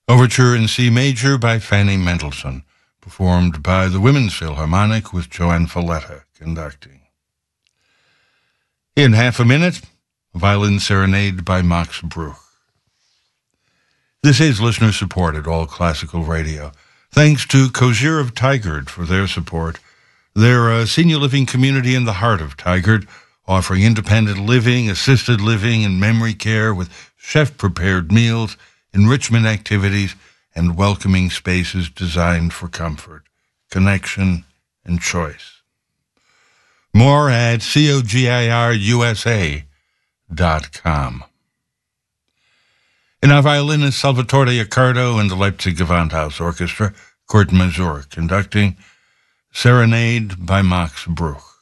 Overture in C Major by Fanny Mendelssohn, performed by the Women's Philharmonic with Joanne Falletta conducting. In half a minute, a violin serenade by Max Bruch. This is listener-supported All Classical Radio. Thanks to Kosir of Tigard for their support. They're a senior living community in the heart of Tigard, offering independent living, assisted living, and memory care with chef-prepared meals, enrichment activities, and welcoming spaces designed for comfort, connection, and choice. More at COGIRUSA.com. And our violinist Salvatore Accardo and the Leipzig Gewandhaus Orchestra, Kurt Masur conducting Serenade by Max Bruch.